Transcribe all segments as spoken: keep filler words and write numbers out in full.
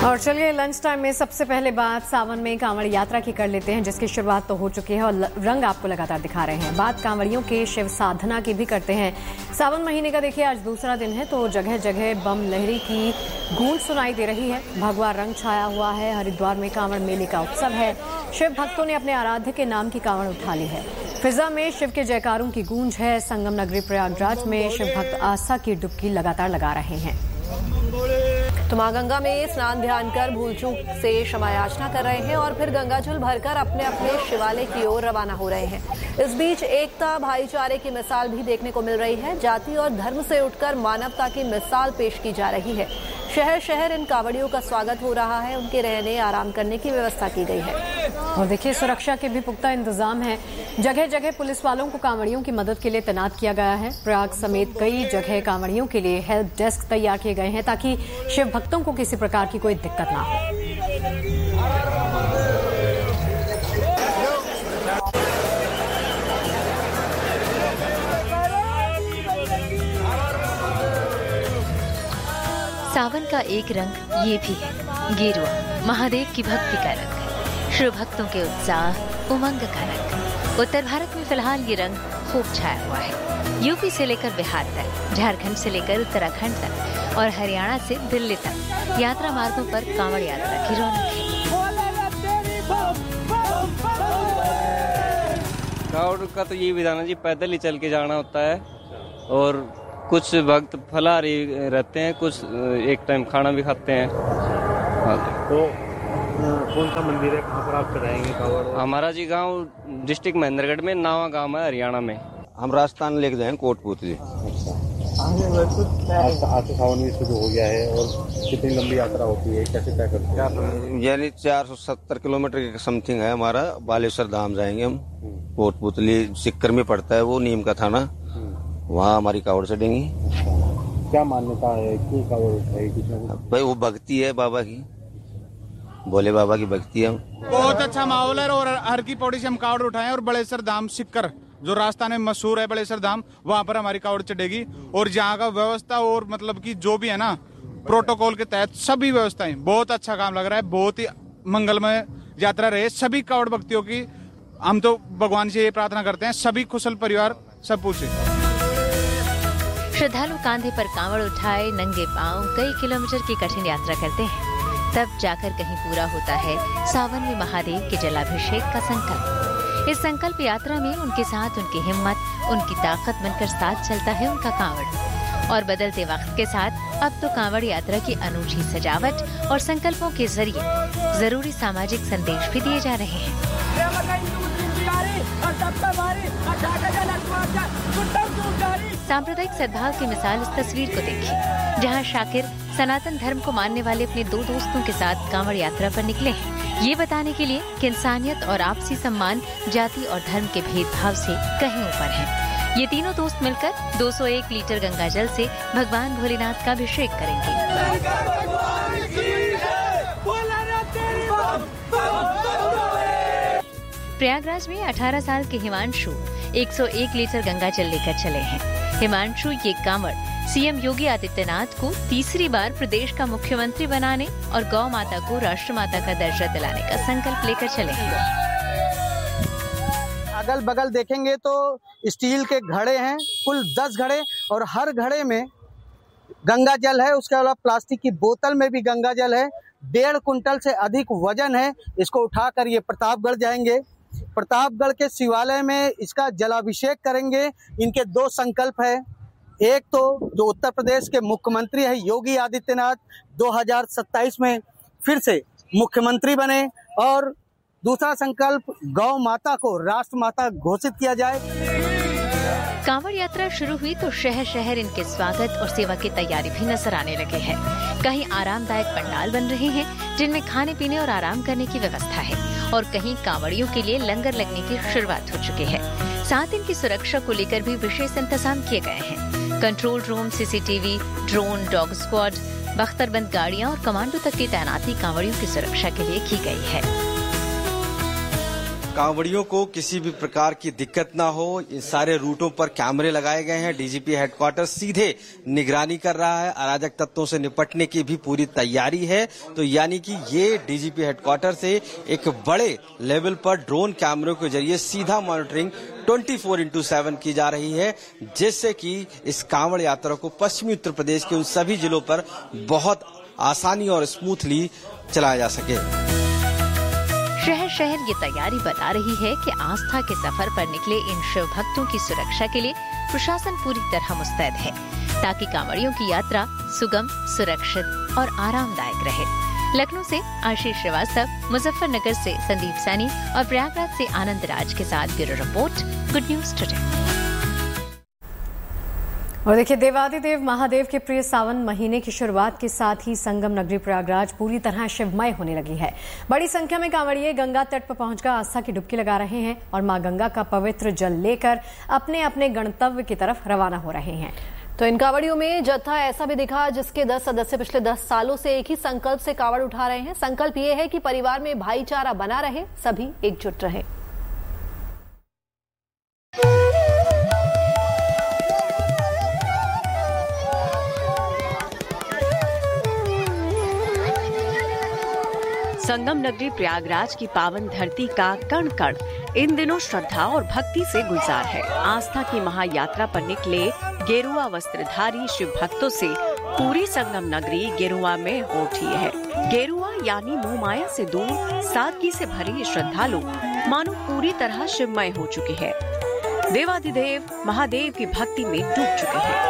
और चलिए lunch time में सबसे पहले बात सावन में कांवड़ यात्रा की कर लेते हैं, जिसकी शुरुआत तो हो चुकी है और रंग आपको लगातार दिखा रहे हैं। बात कांवड़ियों के शिव साधना की भी करते हैं। सावन महीने का देखिए आज दूसरा दिन है तो जगह जगह बम लहरी की गूंज सुनाई दे रही है। भगवा रंग छाया हुआ है। हरिद्वार में कांवड़ मेले का उत्सव है। शिव भक्तों ने अपने आराध्य के नाम की कांवड़ उठा ली है। फिजा में शिव के जयकारों की गूंज है। संगम नगरी प्रयागराज में शिव भक्त आस्था की डुबकी लगातार लगा रहे हैं। तो मां गंगा में स्नान ध्यान कर भूल चूक से क्षमा याचना कर रहे हैं और फिर गंगाजल भरकर अपने अपने शिवालय की ओर रवाना हो रहे हैं। इस बीच एकता भाईचारे की मिसाल भी देखने को मिल रही है। जाति और धर्म से उठकर मानवता की मिसाल पेश की जा रही है। शहर शहर इन कांवड़ियों का स्वागत हो रहा है। उनके रहने आराम करने की व्यवस्था की गई है और देखिए सुरक्षा के भी पुख्ता इंतजाम है। जगह जगह पुलिस वालों को कांवड़ियों की मदद के लिए तैनात किया गया है। प्रयाग समेत कई जगह कांवड़ियों के लिए हेल्प डेस्क तैयार किए गए हैं ताकि शिव भक्तों को किसी प्रकार की कोई दिक्कत ना हो। सावन का एक रंग ये भी है गेरुआ, महादेव की भक्ति का रंग, शिव भक्तों के उत्साह उमंग का रंग। उत्तर भारत में फिलहाल ये रंग खूब छाया हुआ है। यूपी से लेकर बिहार तक, झारखंड से लेकर उत्तराखंड तक और हरियाणा से दिल्ली तक यात्रा मार्गों पर कांवड़ यात्रा की रौनक है। कांवड़ का तो ये विधान है जी, पैदल ही चल के जाना होता है और कुछ भक्त फलाहारी रहते हैं, कुछ एक टाइम खाना भी खाते हैं। तो कौन सा मंदिर है, कहाँ पर आप चढ़ाएंगे कांवड़? हमारा जी गांव डिस्ट्रिक्ट महेंद्रगढ़ में नावा गांव है, हरियाणा में। हम राजस्थान लेके जाएंगे कोटपुतली। आज सावन भी शुरू हो गया है और कितनी लंबी यात्रा होती है, कैसे तय करते हैं? यानी चार सौ सत्तर किलोमीटर के समथिंग है हमारा। बालेश्वर धाम जाएंगे हम। कोटपुतली सिक्कर में पड़ता है, वो नीम का थाना, वहाँ हमारी कांवड़ चढ़ेंगी। क्या मान्यता है, क्यों कांवड़ उठाएगी? भाई वो भक्ति है बाबा की, भोले बाबा की भक्ति है। बहुत अच्छा माहौल है और हर की पौड़ी से हम कांवड़ उठाए और बड़ेसर धाम सिक्कर जो राजस्थान में मशहूर है, बड़ेसर धाम, वहाँ पर हमारी कांवड़ चढ़ेगी। और जहाँ का व्यवस्था और मतलब कि जो भी है ना प्रोटोकॉल के तहत सभी व्यवस्थाएं, बहुत अच्छा काम लग रहा है। बहुत ही मंगलमय यात्रा रहे सभी कांवड़ भक्तियों की। हम तो भगवान से ये प्रार्थना करते हैं सभी कुशल परिवार सब पूछे। श्रद्धालु कांधे पर कांवड़ उठाए नंगे पांव कई किलोमीटर की कठिन यात्रा करते हैं। तब जाकर कहीं पूरा होता है सावन में महादेव के जलाभिषेक का संकल्प। इस संकल्प यात्रा में उनके साथ उनकी हिम्मत, उनकी ताकत बनकर साथ चलता है उनका कांवड़। और बदलते वक्त के साथ अब तो कांवड़ यात्रा की अनूठी सजावट और संकल्पों के जरिए जरूरी सामाजिक संदेश भी दिए जा रहे हैं। सांप्रदायिक सद्भाव की मिसाल इस तस्वीर को देखिए, जहां शाकिर सनातन धर्म को मानने वाले अपने दो दोस्तों के साथ कांवड़ यात्रा पर निकले हैं, ये बताने के लिए कि इंसानियत और आपसी सम्मान जाति और धर्म के भेदभाव से कहीं ऊपर है। ये तीनों दोस्त मिलकर दो सौ एक लीटर गंगाजल से भगवान भोलेनाथ का अभिषेक करेंगे। प्रयागराज में अठारह साल के हिमांशु एक सौ एक लीटर गंगाजल लेकर चले हैं। हिमांशु ये कांवड़ सीएम योगी आदित्यनाथ को तीसरी बार प्रदेश का मुख्यमंत्री बनाने और गौ माता को राष्ट्रमाता का दर्जा दिलाने का संकल्प लेकर चले हैं। अगल बगल देखेंगे तो स्टील के घड़े हैं, कुल दस घड़े और हर घड़े में गंगा जल है। उसके अलावा प्लास्टिक की बोतल में भी गंगा जल है। डेढ़ कुंटल से अधिक वजन है। इसको उठाकर ये प्रतापगढ़ जाएंगे। प्रतापगढ़ के शिवालय में इसका जलाभिषेक करेंगे। इनके दो संकल्प है। एक तो जो उत्तर प्रदेश के मुख्यमंत्री है योगी आदित्यनाथ दो हज़ार सत्ताईस में फिर से मुख्यमंत्री बने और दूसरा संकल्प गौ माता को राष्ट्र माता घोषित किया जाए। कांवड़ यात्रा शुरू हुई तो शहर शहर इनके स्वागत और सेवा की तैयारी भी नजर आने लगे हैं। कहीं आरामदायक पंडाल बन रहे हैं जिनमें खाने पीने और आराम करने की व्यवस्था है और कहीं कांवड़ियों के लिए लंगर लगने की शुरुआत हो चुकी है। साथ इनकी सुरक्षा को लेकर भी विशेष इंतजाम किए गए हैं। Control room, CCTV, drone, dog squad, बख्तरबंद गाड़ियां और कमांडो तक की तैनाती कांवड़ियों की सुरक्षा के लिए की गई है। कांवड़ियों को किसी भी प्रकार की दिक्कत ना हो, इन सारे रूटों पर कैमरे लगाए गए हैं। डीजीपी हेडक्वार्टर सीधे निगरानी कर रहा है। अराजक तत्वों से निपटने की भी पूरी तैयारी है। तो यानी कि ये डीजीपी हेडक्वार्टर से एक बड़े लेवल पर ड्रोन कैमरों के जरिए सीधा मॉनिटरिंग चौबीस इंटू सात की जा रही है, जिससे कि इस कांवड़ यात्रा को पश्चिमी उत्तर प्रदेश के उन सभी जिलों पर बहुत आसानी और स्मूथली चलाया जा सके। शहर शहर ये तैयारी बता रही है कि आस्था के सफर पर निकले इन शिव भक्तों की सुरक्षा के लिए प्रशासन पूरी तरह मुस्तैद है, ताकि कांवड़ियों की यात्रा सुगम, सुरक्षित और आरामदायक रहे। लखनऊ से आशीष श्रीवास्तव, मुजफ्फरनगर से संदीप सैनी और प्रयागराज से आनंद राज के साथ bureau report, good news today. और देखिए, देवादिदेव महादेव के प्रिय सावन महीने की शुरुआत के साथ ही संगम नगरी प्रयागराज पूरी तरह शिवमय होने लगी है। बड़ी संख्या में कांवड़िए गंगा तट पर पहुंचकर आस्था की डुबकी लगा रहे हैं और मां गंगा का पवित्र जल लेकर अपने अपने गंतव्य की तरफ रवाना हो रहे हैं। तो इन कांवड़ियों में जत्था ऐसा भी दिखा जिसके दस सदस्य पिछले दस सालों से एक ही संकल्प से कांवड़ उठा रहे हैं। संकल्प ये है कि परिवार में भाईचारा बना रहे, सभी एकजुट रहे। संगम नगरी प्रयागराज की पावन धरती का कण कण इन दिनों श्रद्धा और भक्ति से गुलजार है। आस्था की महायात्रा पर निकले गेरुआ वस्त्रधारी शिव भक्तों से पूरी संगम नगरी गेरुआ में हो उठी है। गेरुआ यानी मोह माया से दूर सादगी से भरे श्रद्धालु मानो पूरी तरह शिवमय हो चुके हैं। देवादिदेव महादेव की भक्ति में डूब चुके हैं।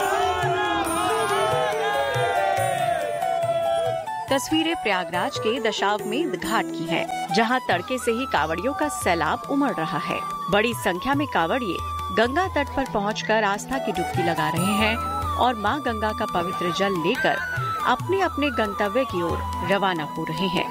तस्वीरें प्रयागराज के दशाश्वमेध घाट की हैं, जहां तड़के से ही कांवड़ियों का सैलाब उमड़ रहा है। बड़ी संख्या में कांवड़िए गंगा तट पर पहुंचकर आस्था की डुबकी लगा रहे हैं और मां गंगा का पवित्र जल लेकर अपने अपने गंतव्य की ओर रवाना हो रहे हैं।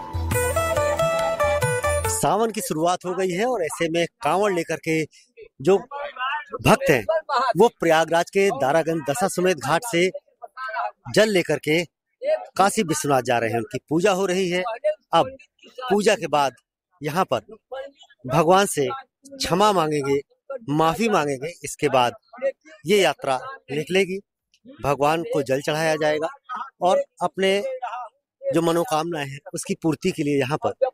सावन की शुरुआत हो गई है और ऐसे में कांवड़ लेकर के जो भक्त हैं वो प्रयागराज के दारागंज दशाश्वमेध घाट से जल लेकर के काशी विश्वनाथ जा रहे हैं। उनकी पूजा हो रही है। अब पूजा के बाद यहाँ पर भगवान से क्षमा मांगेंगे, माफी मांगेंगे। इसके बाद ये यात्रा निकलेगी, भगवान को जल चढ़ाया जाएगा और अपने जो मनोकामनाएं हैं उसकी पूर्ति के लिए यहाँ पर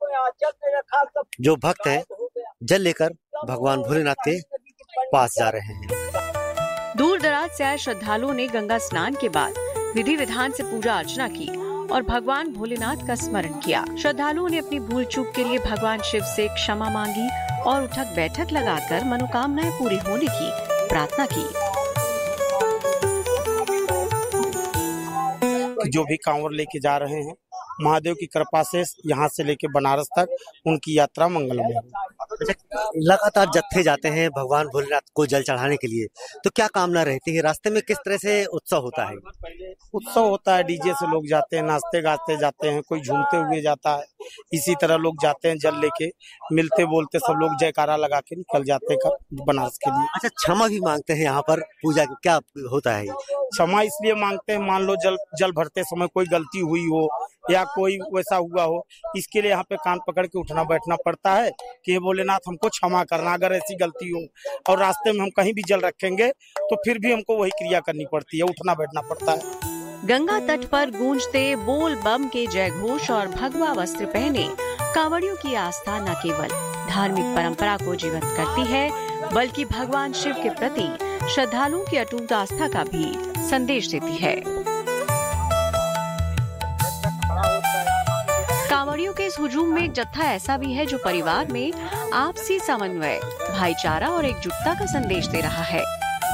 जो भक्त हैं जल लेकर भगवान भोलेनाथ के पास जा रहे हैं। दूर दराज से आए श्रद्धालुओं ने गंगा स्नान के बाद विधि विधान से पूजा अर्चना की और भगवान भोलेनाथ का स्मरण किया। श्रद्धालुओं ने अपनी भूल चूक के लिए भगवान शिव से क्षमा मांगी और उठक बैठक लगाकर मनोकामनाएं पूरी होने की प्रार्थना की। जो भी कांवड़ लेके जा रहे हैं, महादेव की कृपा से यहाँ से लेके बनारस तक उनकी यात्रा मंगलमय हो। लगातार जत्थे जाते हैं भगवान भोलेनाथ को जल चढ़ाने के लिए, तो क्या कामना रहती है? रास्ते में किस तरह से उत्सव होता है? उत्सव होता है, डीजे से लोग जाते हैं, नाचते गाते जाते हैं, कोई झूमते हुए जाता है। इसी तरह लोग जाते हैं जल लेके, मिलते बोलते सब लोग जयकारा लगा के निकल जाते हैं बनारस के लिए। अच्छा, क्षमा भी मांगते हैं यहाँ पर पूजा क्या होता है? क्षमा इसलिए मांगते हैं, मान लो जल जल भरते समय कोई गलती हुई हो या कोई वैसा हुआ हो, इसके लिए यहाँ पे कान पकड़ के उठना बैठना पड़ता है कि भोलेनाथ हमको क्षमा करना अगर ऐसी गलती हो। और रास्ते में हम कहीं भी जल रखेंगे तो फिर भी हमको वही क्रिया करनी पड़ती है, उठना बैठना पड़ता है। गंगा तट पर गूंजते बोल बम के जय घोष और भगवा वस्त्र पहने कांवड़ियों की आस्था न केवल धार्मिक परंपरा को जीवंत करती है, बल्कि भगवान शिव के प्रति श्रद्धालुओं की अटूट आस्था का भी संदेश देती है। कांवड़ियों के इस हुजूम में एक जत्था ऐसा भी है जो परिवार में आपसी समन्वय, भाईचारा और एकजुटता का संदेश दे रहा है।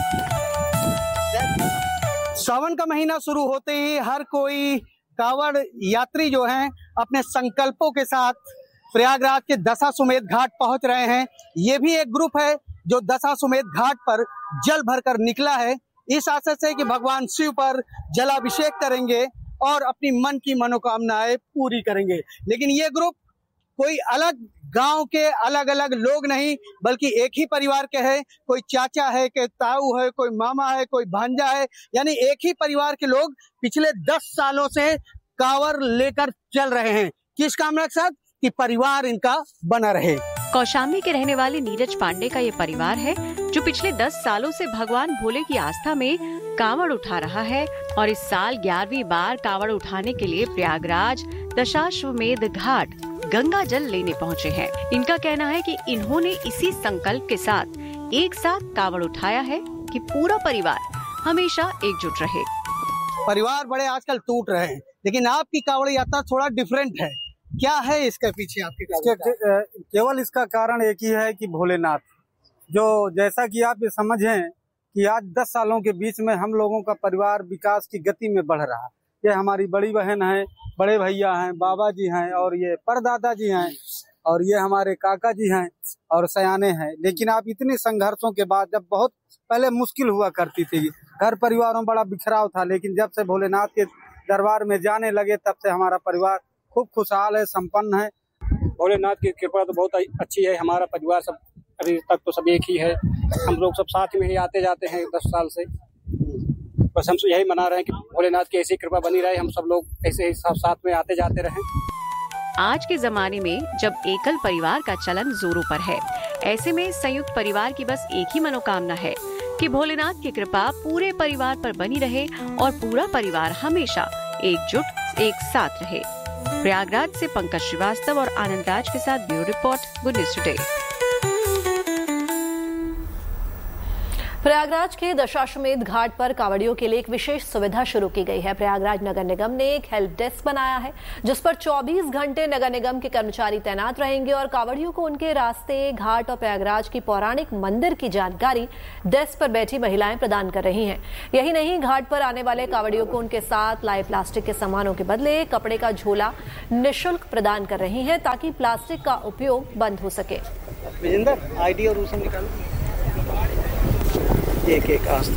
सावन का महीना शुरू होते ही हर कोई कांवड़ यात्री जो हैं अपने संकल्पों के साथ प्रयागराज के दशाश्वमेध घाट पहुंच रहे हैं। ये भी एक ग्रुप है जो दशाश्वमेध घाट पर जल भरकर निकला है, इस आशा से कि भगवान शिव पर जलाभिषेक करेंगे और अपनी मन की मनोकामनाएं पूरी करेंगे। लेकिन ये ग्रुप कोई अलग गांव के अलग अलग लोग नहीं, बल्कि एक ही परिवार के हैं। कोई चाचा है, कोई ताऊ है, कोई मामा है, कोई भांजा है, यानी एक ही परिवार के लोग पिछले दस सालों से कांवड़ लेकर चल रहे हैं। किस कामना के साथ? कि परिवार इनका बना रहे। कौशाम्बी के रहने वाले नीरज पांडे का ये परिवार है जो पिछले दस सालों से भगवान भोले की आस्था में कांवड़ उठा रहा है और इस साल ग्यारहवीं बार कांवड़ उठाने के लिए प्रयागराज दशाश्वमेध घाट गंगा जल लेने पहुँचे हैं। इनका कहना है कि इन्होंने इसी संकल्प के साथ एक साथ कांवड़ उठाया है कि पूरा परिवार हमेशा एकजुट रहे। परिवार बड़े आजकल टूट रहे हैं, लेकिन आपकी कांवड़ यात्रा थोड़ा डिफरेंट है। क्या है इसके पीछे आपके? केवल इसका कारण एक ही है कि भोलेनाथ, जो जैसा कि आप ये समझें कि आज दस सालों के बीच में हम लोगों का परिवार विकास की गति में बढ़ रहा है। ये हमारी बड़ी बहन है, बड़े भैया हैं, बाबा जी हैं और ये परदादा जी हैं और ये हमारे काका जी हैं और सयाने हैं। लेकिन आप इतने संघर्षों के बाद, जब बहुत पहले मुश्किल हुआ करती थी, घर परिवारों में बड़ा बिखराव था, लेकिन जब से भोलेनाथ के दरबार में जाने लगे तब से हमारा परिवार खूब खुशहाल है, संपन्न है। भोलेनाथ की कृपा तो बहुत अच्छी है। हमारा परिवार सब अभी तक तो सब एक ही है। हम लोग सब साथ में ही आते जाते हैं दस साल से। बस हम यही मना रहे हैं कि भोलेनाथ की ऐसी कृपा बनी रहे, हम सब लोग ऐसे ही सब साथ में आते जाते रहें। आज के जमाने में जब एकल परिवार का चलन जोरों पर है, ऐसे में संयुक्त परिवार की बस एक ही मनोकामना है कि भोलेनाथ की कृपा पूरे परिवार पर बनी रहे और पूरा परिवार हमेशा एकजुट एक साथ रहे। प्रयागराज से पंकज श्रीवास्तव और आनंद राज के साथ bureau report, good news today. Prayagraj के दशाश्वमेध घाट पर कांवड़ियों के लिए एक विशेष सुविधा शुरू की गई है। प्रयागराज नगर निगम ने एक हेल्प डेस्क बनाया है जिस पर चौबीस घंटे नगर निगम के कर्मचारी तैनात रहेंगे और कांवड़ियों को उनके रास्ते, घाट और प्रयागराज की पौराणिक मंदिर की जानकारी डेस्क पर बैठी महिलाएं प्रदान कर रही हैं। यही नहीं, घाट पर आने वाले कांवड़ियों को उनके साथ लाए प्लास्टिक के सामानों के बदले कपड़े का झोला निःशुल्क प्रदान कर रही हैं ताकि प्लास्टिक का उपयोग बंद हो सके। आईडी और उसमें निकालो एक एक आज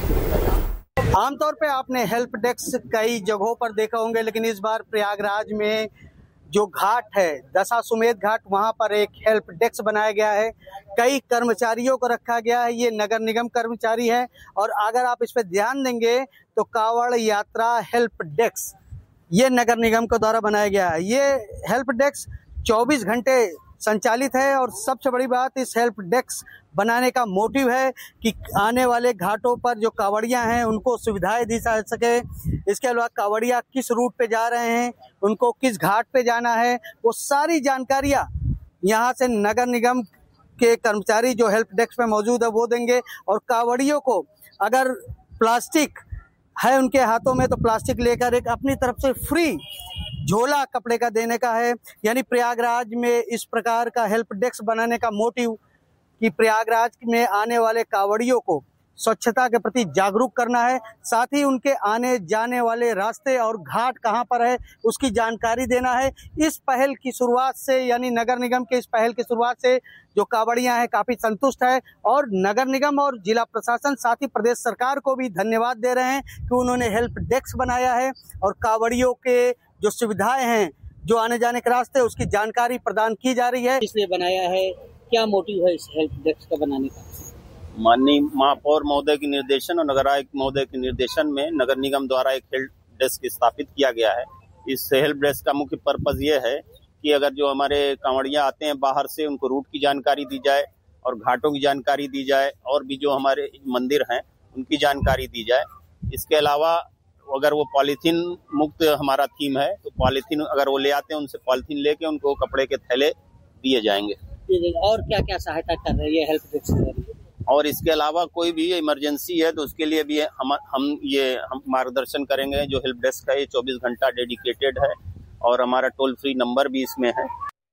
तक। आमतौर पे आपने हेल्प डेस्क कई जगहों पर देखा होंगे, लेकिन इस बार प्रयागराज में जो घाट है दशाश्वमेध घाट, वहां पर एक हेल्प डेस्क बनाया गया है। कई कर्मचारियों को रखा गया है, ये नगर निगम कर्मचारी है। और अगर आप इस पर ध्यान देंगे तो कांवड़ यात्रा हेल्प डेस्क ये नगर निगम के द्वारा बनाया गया है। ये हेल्प डेस्क चौबीस घंटे संचालित है और सबसे बड़ी बात, इस हेल्प डेस्क बनाने का मोटिव है कि आने वाले घाटों पर जो कांवड़ियां हैं उनको सुविधाएं दी जा सके। इसके अलावा कांवड़िया किस रूट पे जा रहे हैं, उनको किस घाट पे जाना है, वो सारी जानकारियां यहां से नगर निगम के कर्मचारी जो हेल्प डेस्क पे मौजूद है वो देंगे। और कांवड़ियों को अगर प्लास्टिक है उनके हाथों में तो प्लास्टिक लेकर एक अपनी तरफ से फ्री झोला कपड़े का देने का है। यानी प्रयागराज में इस प्रकार का हेल्प डेस्क बनाने का मोटिव कि प्रयागराज में आने वाले कांवड़ियों को स्वच्छता के प्रति जागरूक करना है, साथ ही उनके आने जाने वाले रास्ते और घाट कहां पर है उसकी जानकारी देना है। इस पहल की शुरुआत से, यानी नगर निगम के इस पहल की शुरुआत से जो कांवड़ियां हैं काफी संतुष्ट है और नगर निगम और जिला प्रशासन साथ ही प्रदेश सरकार को भी धन्यवाद दे रहे हैं कि उन्होंने हेल्प डेस्क बनाया है और कांवड़ियों के जो सुविधाएं हैं, जो आने जाने के रास्ते, उसकी जानकारी प्रदान की जा रही है। इसलिए बनाया है, क्या मोटिव है इस हेल्प डेस्क का बनाने का? माननीय महापौर महोदय के निर्देशन और नगर आयुक्त महोदय के निर्देशन में नगर निगम द्वारा एक हेल्प डेस्क स्थापित किया गया है। इस हेल्प डेस्क का मुख्य पर्पज ये है कि अगर जो हमारे कांवड़िया आते हैं बाहर से, उनको रूट की जानकारी दी जाए और घाटों की जानकारी दी जाए और भी जो हमारे मंदिर हैं उनकी जानकारी दी जाए। इसके अलावा अगर वो पॉलीथीन मुक्त हमारा थीम है तो पॉलीथीन अगर वो ले आते हैं उनसे पॉलीथीन लेके उनको कपड़े के थैले दिए जाएंगे। और क्या क्या सहायता कर रही है हेल्प डेस्क? और इसके अलावा कोई भी इमरजेंसी है तो उसके लिए भी हम हम ये हम मार्गदर्शन करेंगे। जो हेल्प डेस्क है ये चौबीस घंटा डेडिकेटेड है और हमारा टोल फ्री नंबर भी इसमें है।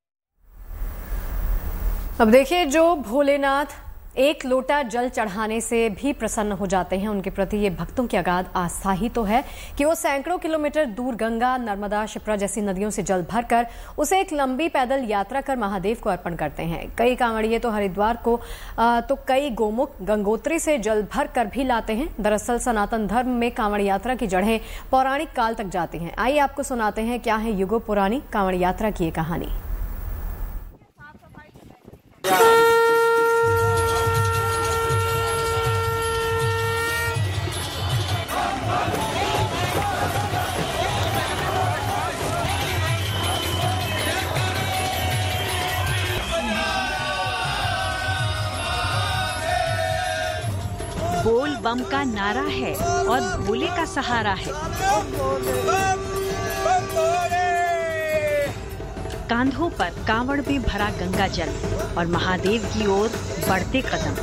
अब देखिए, जो भोलेनाथ एक लोटा जल चढ़ाने से भी प्रसन्न हो जाते हैं, उनके प्रति ये भक्तों की अगाध आस्था ही तो है कि वो सैकड़ों किलोमीटर दूर गंगा, नर्मदा, शिप्रा जैसी नदियों से जल भरकर उसे एक लंबी पैदल यात्रा कर महादेव को अर्पण करते हैं। कई कांवड़िए तो हरिद्वार को आ, तो कई गोमुख, गंगोत्री से जल भर कर भी लाते हैं। दरअसल सनातन धर्म में कांवड़ यात्रा की जड़ें पौराणिक काल तक जाती हैं। आइए आपको सुनाते हैं क्या है युगों पुरानी कांवड़ यात्रा की ये कहानी। बम का नारा है और भोले का सहारा है। कांधों पर कांवड़ में भरा गंगा जल और महादेव की ओर बढ़ते कदम।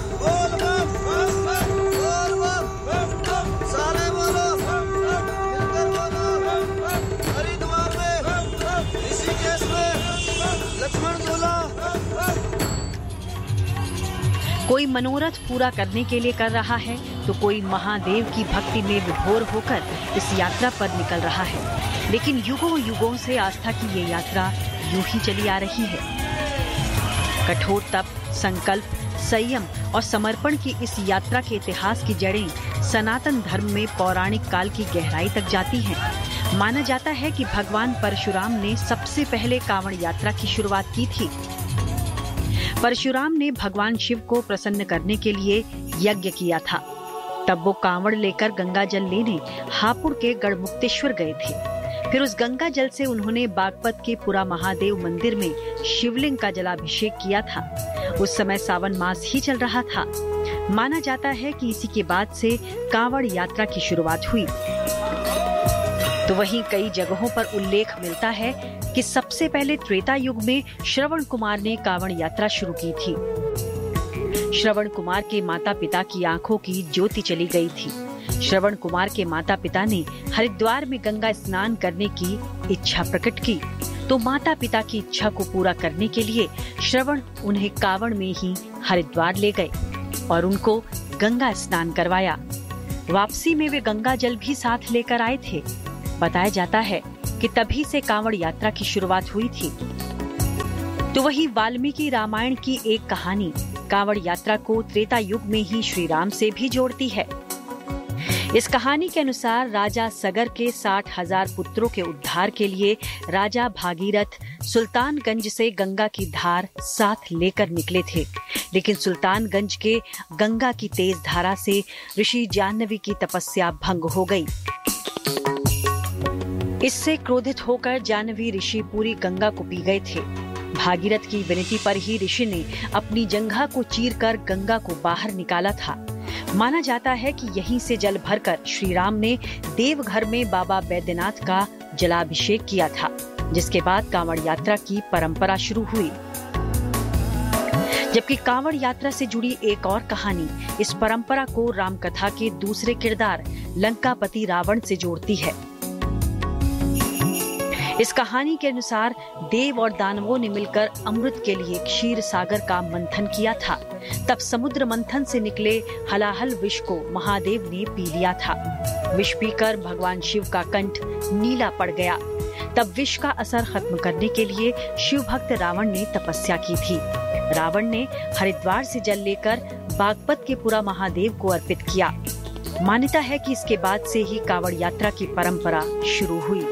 कोई मनोरथ पूरा करने के लिए कर रहा है तो कोई महादेव की भक्ति में विभोर होकर इस यात्रा पर निकल रहा है। लेकिन युगों युगों से आस्था की ये यात्रा यूं ही चली आ रही है। कठोर तप, संकल्प, संयम और समर्पण की इस यात्रा के इतिहास की जड़ें सनातन धर्म में पौराणिक काल की गहराई तक जाती हैं। माना जाता है कि भगवान परशुराम ने सबसे पहले कांवड़ यात्रा की शुरुआत की थी। परशुराम ने भगवान शिव को प्रसन्न करने के लिए यज्ञ किया था। तब वो कांवड़ लेकर गंगा जल लेने हापुड़ के गढ़मुक्तेश्वर गए थे। फिर उस गंगा जल से उन्होंने बागपत के पुरा महादेव मंदिर में शिवलिंग का जलाभिषेक किया था। उस समय सावन मास ही चल रहा था। माना जाता है कि इसी के बाद से कांवड़ यात्रा की शुरुआत हुई। तो वहीं कई जगहों पर उल्लेख मिलता है कि सबसे पहले त्रेता युग में श्रवण कुमार ने कांवड़ यात्रा शुरू की थी। श्रवण कुमार के माता पिता की आंखों की ज्योति चली गई थी। श्रवण कुमार के माता पिता ने हरिद्वार में गंगा स्नान करने की इच्छा प्रकट की, तो माता पिता की इच्छा को पूरा करने के लिए श्रवण उन्हें कांवड़ में ही हरिद्वार ले गए और उनको गंगा स्नान करवाया। वापसी में वे गंगा जल भी साथ लेकर आए थे। बताया जाता है कि तभी से कांवड़ यात्रा की शुरुआत हुई थी। तो वही वाल्मीकि रामायण की एक कहानी कांवड़ यात्रा को त्रेता युग में ही श्री राम से भी जोड़ती है। इस कहानी के अनुसार राजा सगर के साठ हजार पुत्रों के उद्धार के लिए राजा भागीरथ सुल्तानगंज से गंगा की धार साथ लेकर निकले थे। लेकिन सुल्तानगंज के गंगा की तेज धारा से ऋषि जाह्नवी की तपस्या भंग हो गई। इससे क्रोधित होकर जाह्नवी ऋषि पूरी गंगा को पी गए थे। भागीरथ की विनती पर ही ऋषि ने अपनी जंघा को चीरकर गंगा को बाहर निकाला था। माना जाता है कि यहीं से जल भरकर श्री राम ने देवघर में बाबा बैद्यनाथ का जलाभिषेक किया था, जिसके बाद कांवड़ यात्रा की परंपरा शुरू हुई। जबकि कांवड़ यात्रा से जुड़ी एक और कहानी इस परंपरा को रामकथा के दूसरे किरदार लंकापति रावण से जोड़ती है। इस कहानी के अनुसार देव और दानवों ने मिलकर अमृत के लिए क्षीर सागर का मंथन किया था। तब समुद्र मंथन से निकले हलाहल विष को महादेव ने पी लिया था। विष पीकर भगवान शिव का कंठ नीला पड़ गया। तब विष का असर खत्म करने के लिए शिव भक्त रावण ने तपस्या की थी। रावण ने हरिद्वार से जल लेकर बागपत के पुरा महादेव को अर्पित किया। मान्यता है कि इसके बाद से ही कांवड़ यात्रा की परंपरा शुरू हुई।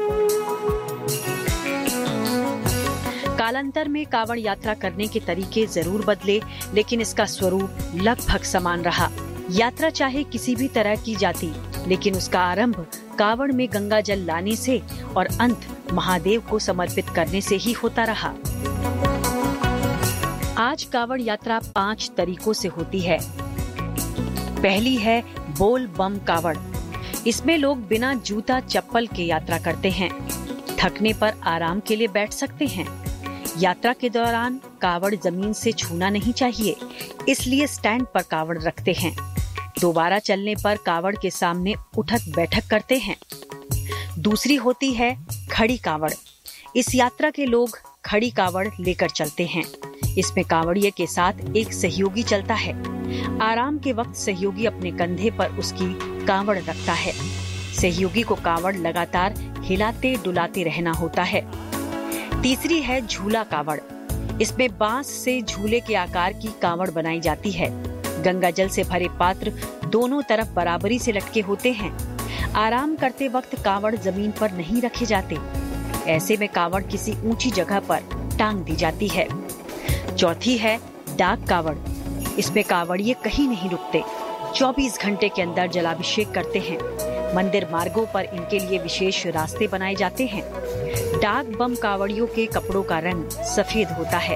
कालांतर में कांवड़ यात्रा करने के तरीके जरूर बदले, लेकिन इसका स्वरूप लगभग समान रहा। यात्रा चाहे किसी भी तरह की जाती, लेकिन उसका आरंभ कांवड़ में गंगा जल लाने से और अंत महादेव को समर्पित करने से ही होता रहा। आज कांवड़ यात्रा पांच तरीकों से होती है। पहली है बोल बम कांवड़। इसमें लोग बिना जूता चप्पल के यात्रा करते हैं। थकने पर आराम के लिए बैठ सकते हैं। यात्रा के दौरान कावड़ जमीन से छूना नहीं चाहिए, इसलिए स्टैंड पर कावड़ रखते हैं। दोबारा चलने पर कावड़ के सामने उठक बैठक करते हैं। दूसरी होती है खड़ी कावड़। इस यात्रा के लोग खड़ी कावड़ लेकर चलते हैं। इसमें कावड़िये के साथ एक सहयोगी चलता है। आराम के वक्त सहयोगी अपने कंधे पर उसकी कावड़ रखता है। सहयोगी को कावड़ लगातार हिलाते डुलाते रहना होता है। तीसरी है झूला कावड़। इसमें बांस से झूले के आकार की कावड़ बनाई जाती है। गंगा जल से भरे पात्र दोनों तरफ बराबरी से लटके होते हैं। आराम करते वक्त कावड़ जमीन पर नहीं रखे जाते। ऐसे में कावड़ किसी ऊंची जगह पर टांग दी जाती है। चौथी है डाक कावड़। इसमें कावड़िये कहीं नहीं रुकते, चौबीस घंटे के अंदर जलाभिषेक करते हैं। मंदिर मार्गों पर इनके लिए विशेष रास्ते बनाए जाते हैं। डाक बम कावड़ियों के कपड़ों का रंग सफेद होता है।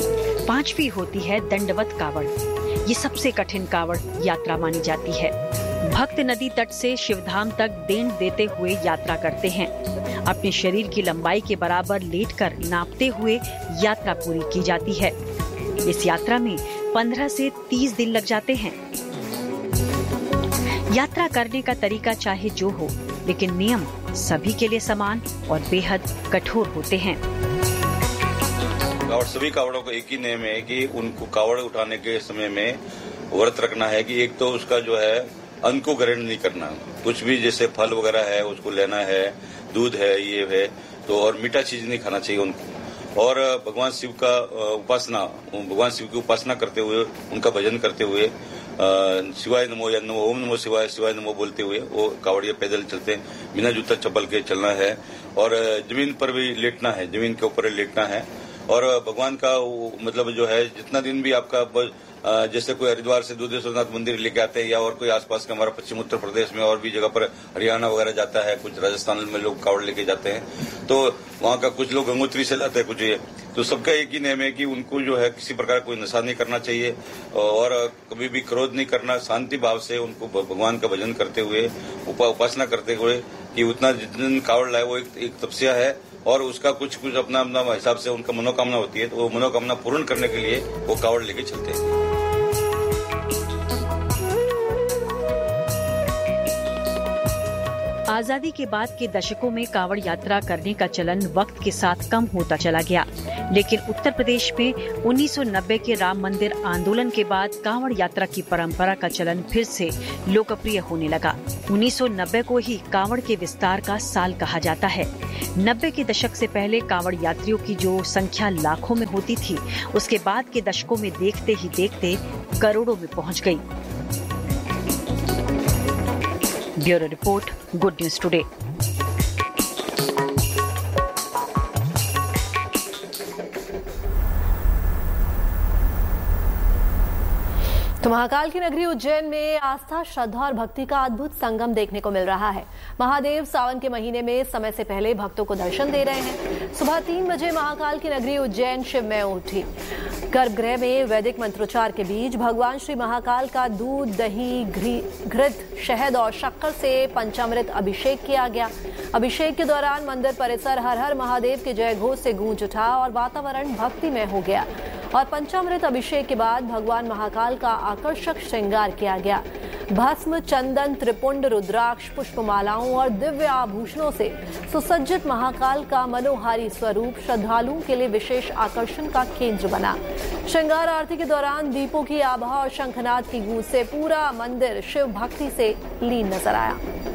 पांचवी होती है दंडवत कावड़। ये सबसे कठिन कावड़ यात्रा मानी जाती है। भक्त नदी तट से शिवधाम तक देन देते हुए यात्रा करते हैं। अपने शरीर की लंबाई के बराबर लेटकर नापते हुए यात्रा पूरी की जाती है। इस यात्रा में पंद्रह से तीस दिन लग जाते हैं। यात्रा करने का तरीका चाहे जो हो, लेकिन नियम सभी के लिए समान और बेहद कठोर होते हैं। और सभी कावड़ों का एक ही नियम है कि उनको कावड़ उठाने के समय में व्रत रखना है कि एक तो उसका जो है अन्न को ग्रहण नहीं करना, कुछ भी जैसे फल वगैरह है उसको लेना है, दूध है, ये है तो, और मीठा चीज नहीं खाना चाहिए उनको। और भगवान शिव का उपासना, भगवान शिव की उपासना करते हुए, उनका भजन करते हुए, शिवाय नमो या नमो ओम नमो शिवाय शिवाय नमो बोलते हुए वो कावड़िया पैदल चलते हैं। बिना जूता चप्पल के चलना है और जमीन पर भी लेटना है, जमीन के ऊपर लेटना है। और भगवान का मतलब जो है जितना दिन भी आपका, जैसे कोई हरिद्वार से दूधेश्वरनाथ मंदिर लेके आते हैं या और कोई आसपास का हमारा पश्चिम उत्तर प्रदेश में और भी जगह पर हरियाणा वगैरह जाता है, कुछ राजस्थान में लोग कावड़ लेके जाते हैं, तो वहाँ का कुछ लोग गंगोत्री से लाते हैं कुछ ये, तो सबका एक ही नियम है कि उनको जो है किसी प्रकार कोई नशा नहीं करना चाहिए और कभी भी क्रोध नहीं करना, शांति भाव से उनको भगवान का भजन करते हुए, उपा, उपासना करते हुए कि उतना जितने कावड़ लाए वो एक, एक तपस्या है और उसका कुछ कुछ अपना अपना हिसाब से उनका मनोकामना होती है, तो वो मनोकामना पूर्ण करने के लिए वो कावड़ लेके चलते हैं। आजादी के बाद के दशकों में कावड़ यात्रा करने का चलन वक्त के साथ कम होता चला गया, लेकिन उत्तर प्रदेश में उन्नीस सौ नब्बे के राम मंदिर आंदोलन के बाद कावड़ यात्रा की परंपरा का चलन फिर से लोकप्रिय होने लगा। उन्नीस सौ नब्बे को ही कावड़ के विस्तार का साल कहा जाता है। नब्बे के दशक से पहले कावड़ यात्रियों की जो संख्या लाखों में होती थी, उसके बाद के दशकों में देखते ही देखते करोड़ों में पहुंच गई। Bureau report, good news today. तो महाकाल की नगरी उज्जैन में आस्था, श्रद्धा और भक्ति का अद्भुत संगम देखने को मिल रहा है। महादेव सावन के महीने में समय से पहले भक्तों को दर्शन दे रहे हैं। सुबह तीन बजे महाकाल की नगरी उज्जैन शिवमय उठी। गर्भगृह में वैदिक मंत्रोच्चार के बीच भगवान श्री महाकाल का दूध, दही, घृत, शहद और शक्कर से पंचामृत अभिषेक किया गया। अभिषेक के दौरान मंदिर परिसर हर हर महादेव के जय घोष से गूंज उठा और वातावरण भक्तिमय हो गया। और पंचामृत अभिषेक के बाद भगवान महाकाल का आकर्षक श्रृंगार किया गया। भस्म, चंदन, त्रिपुंड, रुद्राक्ष, पुष्पमालाओं और दिव्य आभूषणों से सुसज्जित महाकाल का मनोहारी स्वरूप श्रद्धालुओं के लिए विशेष आकर्षण का केंद्र बना। श्रृंगार आरती के दौरान दीपों की आभा और शंखनाद की गूंज से पूरा मंदिर शिव भक्ति से लीन नजर आया।